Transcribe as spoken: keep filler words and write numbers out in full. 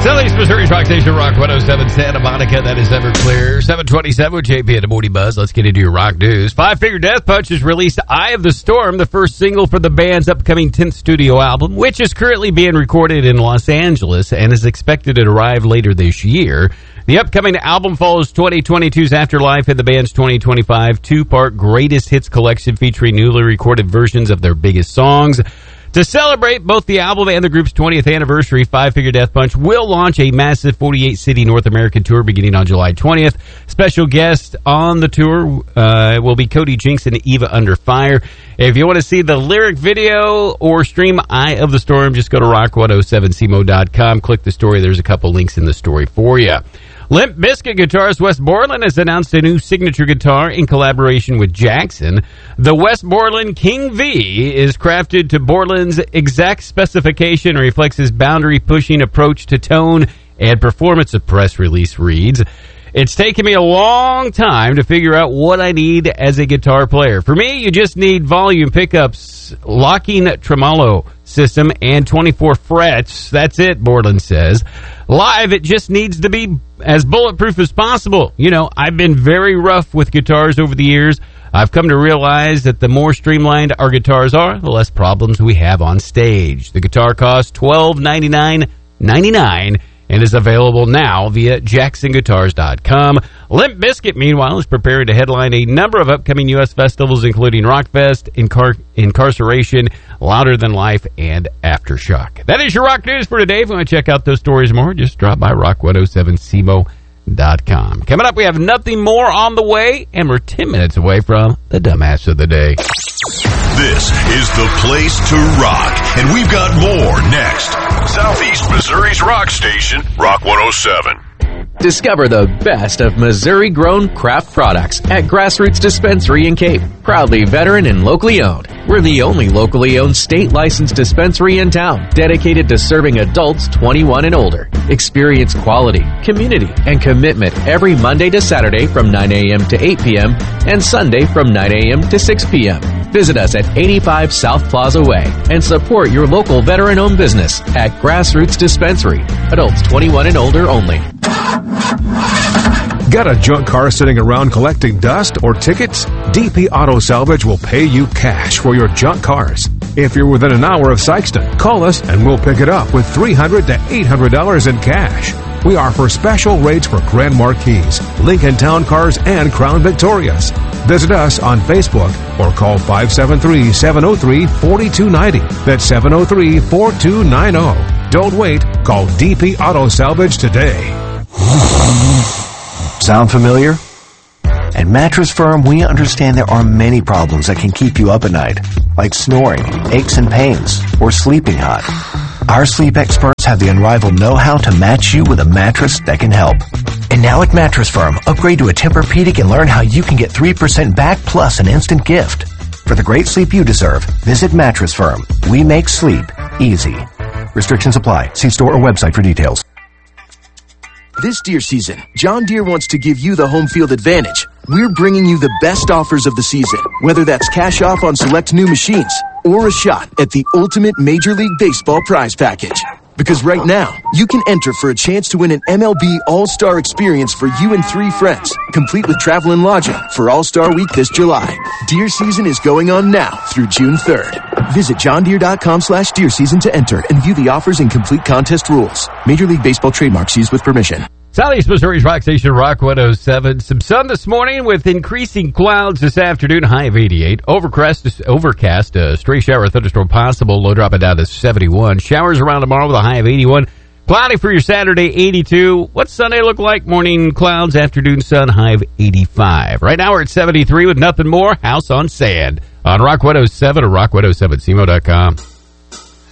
Southeast Missouri's Rock Station, Rock one oh seven Santa Monica. That is Everclear. seven twenty-seven with J P at the Morning Buzz. Let's get into your rock news. Five Finger Death Punch has released Eye of the Storm, the first single for the band's upcoming tenth studio album, which is currently being recorded in Los Angeles and is expected to arrive later this year. The upcoming album follows twenty twenty-two's Afterlife and the band's twenty twenty-five two-part greatest hits collection featuring newly recorded versions of their biggest songs. To celebrate both the album and the group's twentieth anniversary, Five Finger Death Punch will launch a massive forty-eight city North American tour beginning on July twentieth. Special guests on the tour uh, will be Cody Jinks and Eva Under Fire. If you want to see the lyric video or stream Eye of the Storm, just go to rock one oh seven c m o dot com. Click the story. There's a couple links in the story for you. Limp Bizkit guitarist Wes Borland has announced a new signature guitar in collaboration with Jackson. The Wes Borland King V is crafted to Borland's exact specification and reflects his boundary-pushing approach to tone and performance, a press release reads. It's taken me a long time to figure out what I need as a guitar player. For me, you just need volume pickups, locking tremolo system, and twenty-four frets. That's it, Borland says. Live, it just needs to be as bulletproof as possible. You know, I've been very rough with guitars over the years. I've come to realize that the more streamlined our guitars are, the less problems we have on stage. The guitar costs twelve ninety-nine ninety-nine and is available now via jackson guitars dot com. Limp Bizkit, meanwhile, is preparing to headline a number of upcoming U S festivals, including Rockfest, Incar- Incarceration, Louder Than Life, and Aftershock. That is your rock news for today. If you want to check out those stories more, just drop by rock one oh seven c m o dot com. Coming up, we have nothing more on the way, and we're ten minutes away from the dumbass of the day. This is the place to rock, and we've got more next. Southeast Missouri's rock station, Rock one oh seven. Discover the best of Missouri-grown craft products at Grassroots Dispensary in Cape. Proudly veteran and locally owned. We're the only locally owned state-licensed dispensary in town dedicated to serving adults twenty-one and older. Experience quality, community, and commitment every Monday to Saturday from nine a.m. to eight p.m. and Sunday from nine a.m. to six p.m. Visit us at eighty-five South Plaza Way and support your local veteran-owned business at Grassroots Dispensary. Adults twenty-one and older only. Got a junk car sitting around collecting dust or tickets? D P Auto Salvage will pay you cash for your junk cars. If you're within an hour of Sykeston, call us and we'll pick it up with three hundred to eight hundred dollars in cash. We offer special rates for Grand Marquis, Lincoln Town Cars, and Crown Victorias. Visit us on Facebook or call five seven three, seven oh three, four two nine oh. That's seven oh three, four two nine oh. Don't wait. Call D P Auto Salvage today. Sound familiar? At Mattress Firm, we understand there are many problems that can keep you up at night, like snoring, aches and pains, or sleeping hot. Our sleep experts have the unrivaled know-how to match you with a mattress that can help. And now at Mattress Firm, upgrade to a Tempur-Pedic and learn how you can get three percent back plus an instant gift. For the great sleep you deserve, visit Mattress Firm. We make sleep easy. Restrictions apply. See store or website for details. This deer season, John Deere wants to give you the home field advantage. We're bringing you the best offers of the season, whether that's cash off on select new machines or a shot at the ultimate Major League Baseball prize package. Because right now, you can enter for a chance to win an M L B All-Star experience for you and three friends, complete with travel and lodging for All-Star Week this July. Deer season is going on now through June third. Visit johndeere.com slash deer season to enter and view the offers and complete contest rules. Major League Baseball trademarks used with permission. Southeast Missouri's rock station, Rock one oh seven. Some sun this morning with increasing clouds this afternoon, high of eighty-eight. Overcast, overcast, a stray shower, thunderstorm possible, low dropping down to seventy-one. Showers around tomorrow with a high of eighty-one. Cloudy for your Saturday, eighty-two. What's Sunday look like? Morning clouds, afternoon sun, high of eighty-five. Right now we're at seventy-three with nothing more. House on Sand on Rock one oh seven or rock one oh seven c m o dot com.